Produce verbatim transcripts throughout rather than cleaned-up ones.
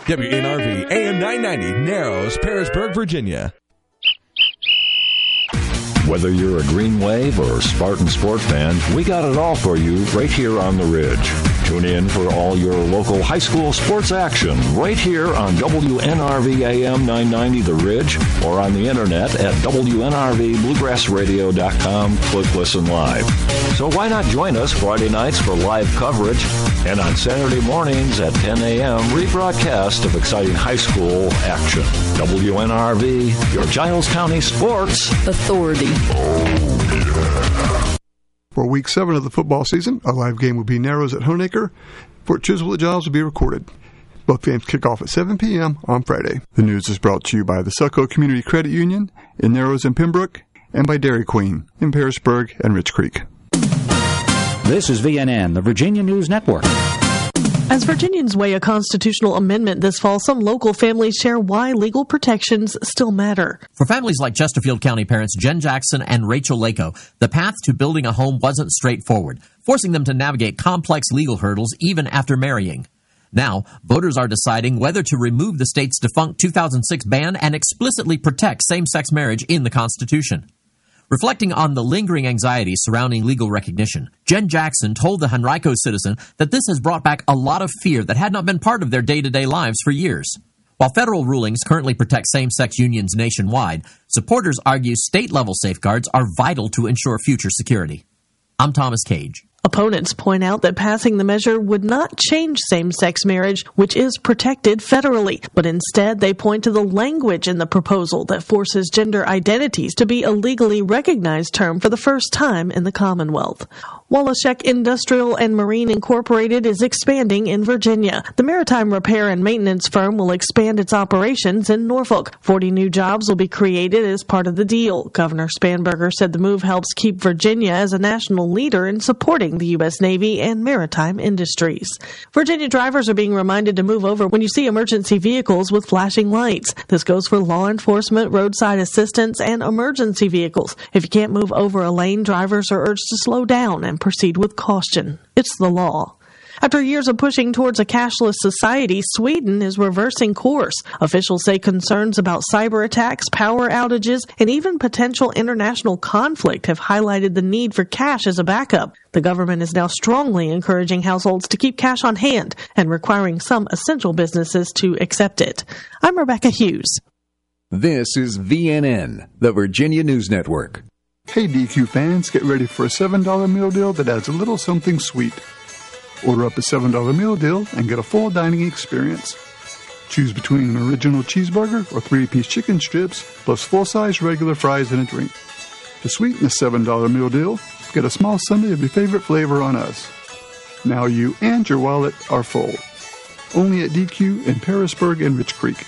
W N R V A M nine ninety, Narrows, Parisburg, Virginia. Whether you're a Green Wave or Spartan Sport fan, we got it all for you right here on the Ridge. Tune in for all your local high school sports action right here on W N R V A M nine ninety The Ridge or on the internet at W N R V bluegrass radio dot com. Click Listen Live. So why not join us Friday nights for live coverage and on Saturday mornings at ten a.m. rebroadcast of exciting high school action. W N R V, your Giles County Sports Authority. For week seven of the football season, a live game will be Narrows at Honaker. Fort Chiswell at Giles will be recorded. Both games kick off at seven p.m. on Friday. The news is brought to you by the Succo Community Credit Union in Narrows and Pembroke, and by Dairy Queen in Parisburg and Rich Creek. This is V N N, the Virginia News Network. As Virginians weigh a constitutional amendment this fall, some local families share why legal protections still matter. For families like Chesterfield County parents Jen Jackson and Rachel Lako, the path to building a home wasn't straightforward, forcing them to navigate complex legal hurdles even after marrying. Now, voters are deciding whether to remove the state's defunct two thousand six ban and explicitly protect same-sex marriage in the Constitution. Reflecting on the lingering anxiety surrounding legal recognition, Jen Jackson told the Henrico Citizen that this has brought back a lot of fear that had not been part of their day-to-day lives for years. While federal rulings currently protect same-sex unions nationwide, supporters argue state-level safeguards are vital to ensure future security. I'm Thomas Cage. Opponents point out that passing the measure would not change same-sex marriage, which is protected federally, but instead they point to the language in the proposal that forces gender identities to be a legally recognized term for the first time in the Commonwealth. Wallachek Industrial and Marine Incorporated is expanding in Virginia. The maritime repair and maintenance firm will expand its operations in Norfolk. forty new jobs will be created as part of the deal. Governor Spanberger said the move helps keep Virginia as a national leader in supporting the U S Navy and maritime industries. Virginia drivers are being reminded to move over when you see emergency vehicles with flashing lights. This goes for law enforcement, roadside assistance, and emergency vehicles. If you can't move over a lane, drivers are urged to slow down and proceed with caution. It's the law. After years of pushing towards a cashless society, Sweden is reversing course. Officials say concerns about cyber attacks, power outages, and even potential international conflict have highlighted the need for cash as a backup. The government is now strongly encouraging households to keep cash on hand and requiring some essential businesses to accept it. I'm Rebecca Hughes. This is V N N, the Virginia News Network. Hey D Q fans, get ready for a seven dollar meal deal that adds a little something sweet. Order up a seven dollar meal deal and get a full dining experience. Choose between an original cheeseburger or three-piece chicken strips, plus full-size regular fries and a drink. To sweeten the seven dollar meal deal, get a small sundae of your favorite flavor on us. Now you and your wallet are full. Only at D Q in Parisburg and Rich Creek.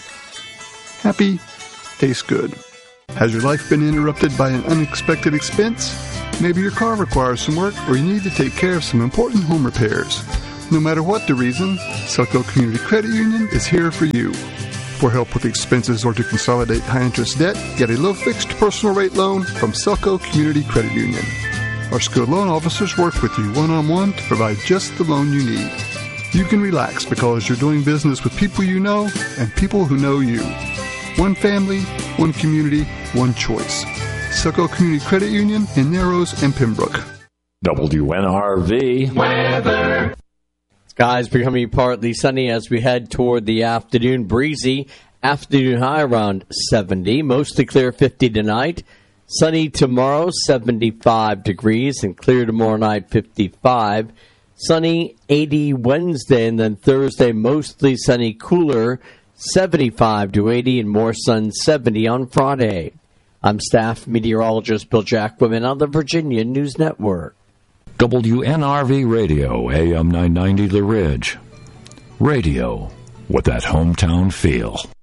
Happy, tastes good. Has your life been interrupted by an unexpected expense? Maybe your car requires some work or you need to take care of some important home repairs. No matter what the reason, Succo Community Credit Union is here for you. For help with expenses or to consolidate high-interest debt, get a low-fixed personal rate loan from Succo Community Credit Union. Our skilled loan officers work with you one-on-one to provide just the loan you need. You can relax because you're doing business with people you know and people who know you. One family, one community, one choice. Succo Community Credit Union in Narrows and Pembroke. W N R V weather. Skies becoming partly sunny as we head toward the afternoon. Breezy. Afternoon high around seventy. Mostly clear fifty tonight. Sunny tomorrow, seventy-five degrees. And clear tomorrow night, fifty-five. Sunny, eighty Wednesday. And then Thursday, mostly sunny, cooler, seventy-five to eighty. And more sun, seventy on Friday. I'm staff meteorologist Bill Jackwoman on the Virginia News Network. W N R V Radio, A M nine ninety The Ridge. Radio with that hometown feel.